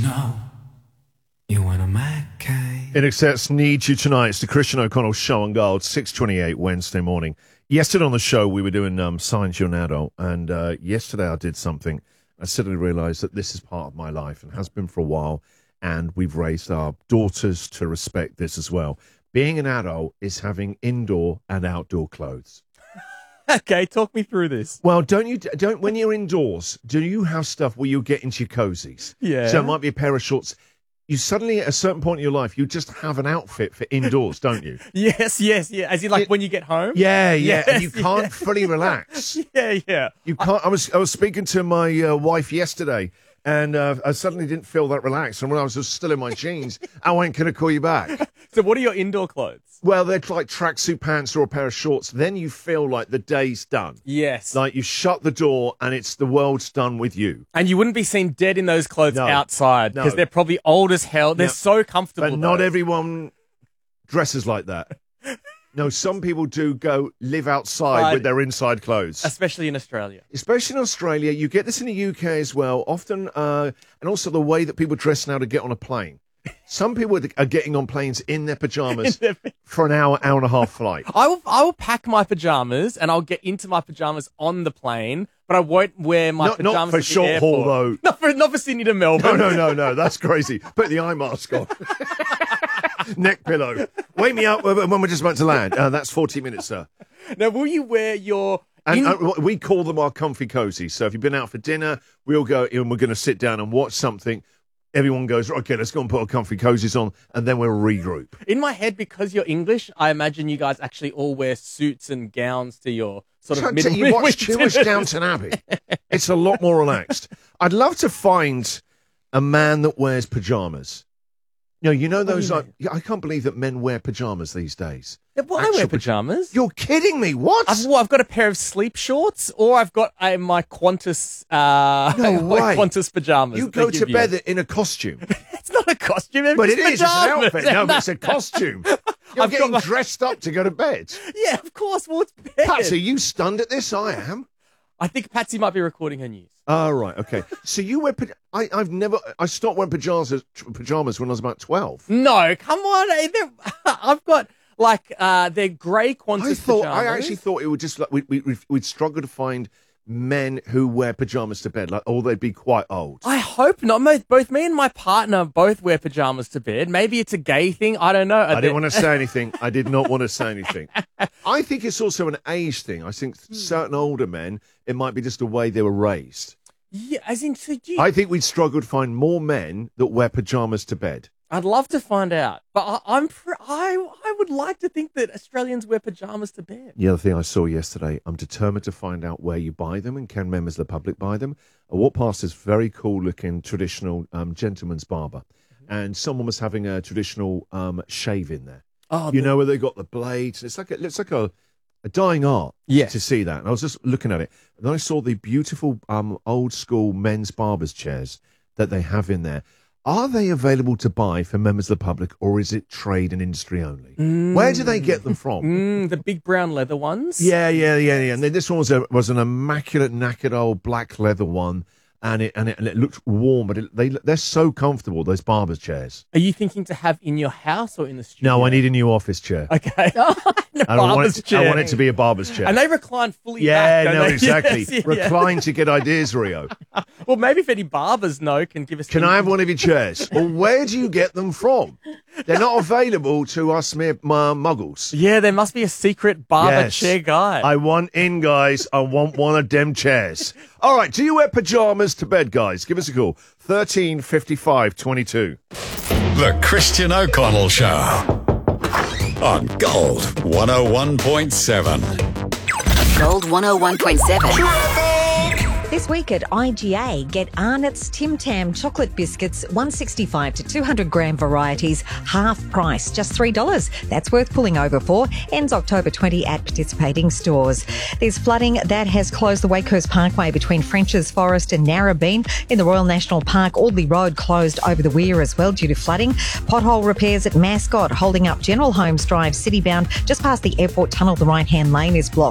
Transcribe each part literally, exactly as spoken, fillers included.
know you want a Mackay. In Excess Needs You Tonight. It's the Christian O'Connell Show on Gold, six twenty-eight Wednesday morning. Yesterday on the show, we were doing um, Science You're an Adult, and uh, yesterday I did something. I suddenly realised that this is part of my life and has been for a while, and we've raised our daughters to respect this as well. Being an adult is having indoor and outdoor clothes. Okay, talk me through this. Well, don't you, don't, when you're indoors, do you have stuff where you get into your cozies? Yeah. So it might be a pair of shorts. You suddenly, at a certain point in your life, you just have an outfit for indoors, don't you? Yes, yes, yeah. As in, like, It- when you get home? Yeah, yeah. Yes, and you can't yeah. fully relax. Yeah, yeah. You can't. I was I was speaking to my uh, wife yesterday, and uh, I suddenly didn't feel that relaxed. And when I was just still in my jeans, I went, "Can I call you back?" So what are your indoor clothes? Well, they're like tracksuit pants or a pair of shorts. Then you feel like the day's done. Yes. Like you shut the door and it's the world's done with you. And you wouldn't be seen dead in those clothes No. outside because No. they're probably old as hell. They're Yeah. so comfortable. But not though. everyone dresses like that. No, some people do go live outside Right. with their inside clothes. Especially in Australia. Especially in Australia, you get this in the U K as well, often, uh, and also the way that people dress now to get on a plane. Some people are getting on planes in their pajamas In their- for an hour, hour and a half flight. I will, I will pack my pajamas and I'll get into my pajamas on the plane, but I won't wear my Not, pajamas not for at the short airport. haul, though. Not for, not for Sydney to No, Melbourne. no, no, no, that's crazy. Put the eye mask on. Neck pillow. Wake me up when we're just about to land. Uh, that's forty minutes, sir. Now, will you wear your... And in- uh, we call them our comfy cozy. So if you've been out for dinner, we'll go and we're going to sit down and watch something. Everyone goes, okay, let's go and put our comfy cozies on, and then we'll regroup. In my head, because you're English, I imagine you guys actually all wear suits and gowns to your sort So of middle you watch too much dinners. Downton Abbey. It's a lot more relaxed. I'd love to find a man that wears pajamas. You know, you know do those. you Like, mean? yeah, I can't believe that men wear pajamas these days. Yeah, well, I Actual wear paj- pajamas. You're kidding me? What? I've, well, I've got a pair of sleep shorts, or I've got a, my Qantas, uh, No my way. Qantas pajamas. You that go they to give bed you. in a costume. It's not a costume, they're But it just is. It's an pajamas. outfit. No, but it's a costume. You're I've got getting my- dressed up to go to bed. Yeah, of course. Well, it's bed. Patsy, are you stunned at this? I am. I think Patsy might be recording her news. Oh, right. Okay. So you wear... Pa- I, I've never... I stopped wearing pajamas, pajamas when I was about twelve. No, come on. eh, they're- I've got, like, uh, they're grey Qantas I thought... pajamas. I actually thought it would just... like we, we, We'd struggle to find men who wear pajamas to bed, like, or they'd be quite old. I hope not. Mo- Both me and my partner both wear pajamas to bed. Maybe it's a gay thing. I don't know. I didn't want to say anything. I did not want to say anything. I think it's also an age thing. I think certain older men, it might be just the way they were raised. Yeah, as in, so do you- I think we'd struggle to find more men that wear pajamas to bed. I'd love to find out, but I, I'm pr- I I would like to think that Australians wear pajamas to bed. The other thing I saw yesterday, I'm determined to find out where you buy them and can members of the public buy them. I walked past this very cool looking traditional um, gentleman's barber, and someone was having a traditional um, shave in there. Oh, You the- know, where they got the blades. It's like a, it's like a, a dying art Yes. to see that. And I was just looking at it, and then I saw the beautiful um, old school men's barbers chairs that they have in there. Are they available to buy for members of the public, or is it trade and industry only? Where do they get them from? Mm, the big brown leather ones. Yeah, yeah, yeah, yeah. And then this one was a, was an immaculate, knackered old black leather one, and it and it, and it looked warm, but it, they they're so comfortable. Those barber's chairs. Are you thinking to have in your house or in the studio? No, I need a new office chair. Okay. The I don't want barber's it. chair. I want it to be a barber's chair. And they recline fully yeah, back. don't no, they? exactly. Yes, yeah. Recline to get ideas, Rio. Well, maybe if any barbers know, can give us. Can I have one of your chairs? Well, where do you get them from? They're not available to us mere uh, muggles. Yeah, there must be a secret barber Yes. chair guy. I want in, guys. I want one of them chairs. All right, do you wear pajamas to bed, guys? Give us a call. thirteen fifty-five twenty-two. The Christian O'Connell Show on Gold one oh one point seven. Gold one oh one point seven. This week at I G A, get Arnott's Tim Tam chocolate biscuits, one sixty-five to two hundred gram varieties, half price, just three dollars. That's worth pulling over for. Ends October twentieth at participating stores. There's flooding that has closed the Wakehurst Parkway between French's Forest and Narrabeen. In the Royal National Park, Audley Road closed over the weir as well due to flooding. Pothole repairs at Mascot holding up General Holmes Drive citybound just past the airport tunnel. The right-hand lane is blocked.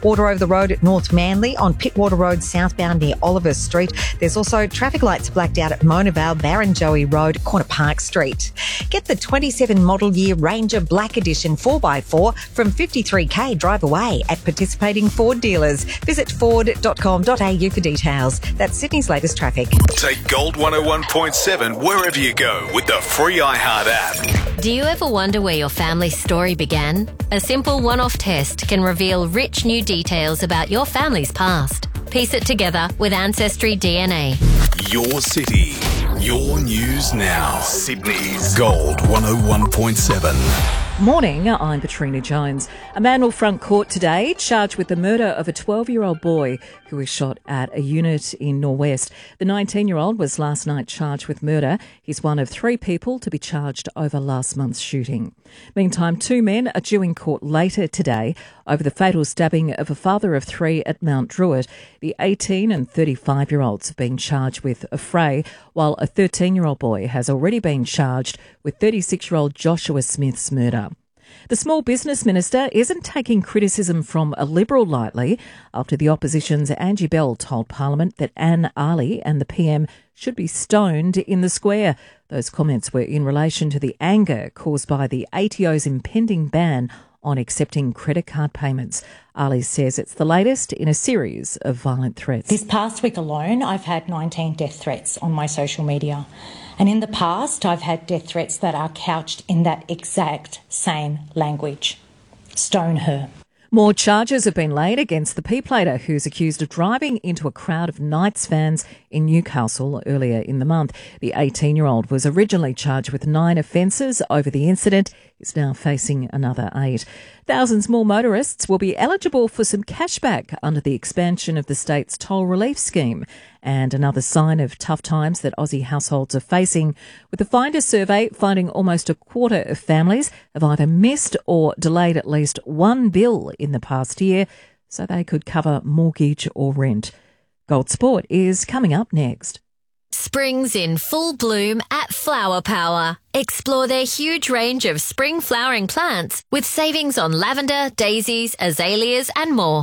Water over the road at North Manly, on Pittwater Road southbound near Oliver Street. There's also traffic lights blacked out at Mona Vale, Barrenjoey Road, Corner Park Street. Get the twenty-seven model year Ranger Black Edition four by four from fifty-three K drive away at participating Ford dealers. Visit ford dot com dot a u for details. That's Sydney's latest traffic. Take Gold one oh one point seven wherever you go with the free iHeart app. Do you ever wonder where your family's story began? A simple one-off test can reveal rich new details about your family's past. Piece it together with Ancestry D N A. Your city, your news now. Sydney's Gold one oh one point seven. Morning, I'm Katrina Jones. A man will front court today charged with the murder of a twelve-year-old boy who was shot at a unit in Norwest. The nineteen-year-old was last night charged with murder. He's one of three people to be charged over last month's shooting. Meantime, two men are due in court later today over the fatal stabbing of a father of three at Mount Druitt. The eighteen and thirty-five-year-olds have been charged with affray, while a thirteen-year-old boy has already been charged with thirty-six-year-old Joshua Smith's murder. The Small Business Minister isn't taking criticism from a Liberal lightly after the opposition's Angie Bell told Parliament that Anne Ali and the P M should be stoned in the square. Those comments were in relation to the anger caused by the A T O's impending ban on accepting credit card payments. Ali says it's the latest in a series of violent threats. This past week alone, I've had nineteen death threats on my social media. And in the past, I've had death threats that are couched in that exact same language. Stone her. More charges have been laid against the P-plater who's accused of driving into a crowd of Knights fans in Newcastle earlier in the month. The eighteen-year-old was originally charged with nine offences over the incident. He's now facing another eight. Thousands more motorists will be eligible for some cashback under the expansion of the state's toll relief scheme. And another sign of tough times that Aussie households are facing, with the Finder survey finding almost a quarter of families have either missed or delayed at least one bill in the past year so they could cover mortgage or rent. Gold Sport is coming up next. Spring's in full bloom at Flower Power. Explore their huge range of spring flowering plants with savings on lavender, daisies, azaleas and more.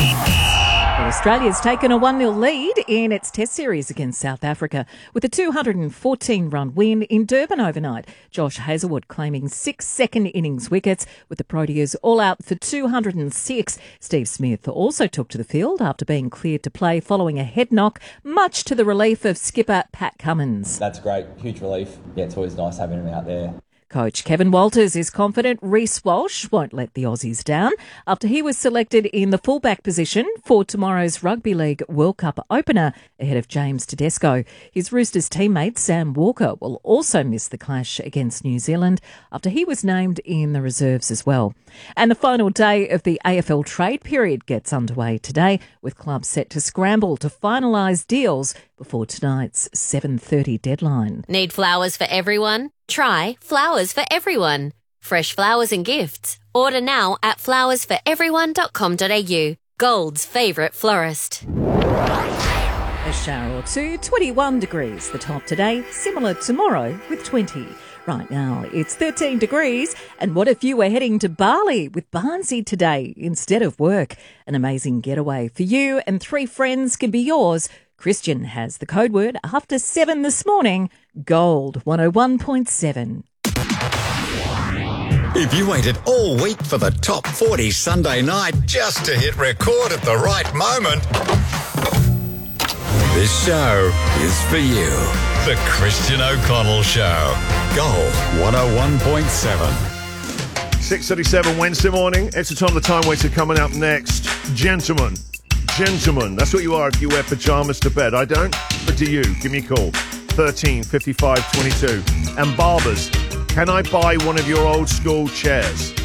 Well, Australia's taken a one nil lead in its Test series against South Africa with a two hundred fourteen run win in Durban overnight. Josh Hazlewood claiming six second innings wickets with the Proteas all out for two hundred six. Steve Smith also took to the field after being cleared to play following a head knock, much to the relief of skipper Pat Cummins. That's great. Huge relief. Yeah, it's always nice having him out there. Coach Kevin Walters is confident Reece Walsh won't let the Aussies down after he was selected in the fullback position for tomorrow's Rugby League World Cup opener ahead of James Tedesco. His Roosters teammate Sam Walker will also miss the clash against New Zealand after he was named in the reserves as well. And the final day of the A F L trade period gets underway today, with clubs set to scramble to finalise deals before tonight's seven thirty deadline. Need flowers for everyone? Try Flowers for Everyone. Fresh flowers and gifts. Order now at flowers for everyone dot com dot a u. Gold's favourite florist. A shower or two, twenty-one degrees. The top today, similar tomorrow with twenty. Right now, it's thirteen degrees. And what if you were heading to Bali with Barnsey today instead of work? An amazing getaway for you and three friends can be yours. Christian has the code word after seven this morning. Gold one oh one point seven. If you waited all week for the Top forty Sunday night just to hit record at the right moment, this show is for you. The Christian O'Connell Show. Gold one oh one point seven. six thirty-seven Wednesday morning. It's the time the time waiter coming up next. Gentlemen. Gentlemen, that's what you are if you wear pyjamas to bed. I don't, but do you? Give me a call. thirteen fifty-five twenty-two. And barbers, can I buy one of your old school chairs?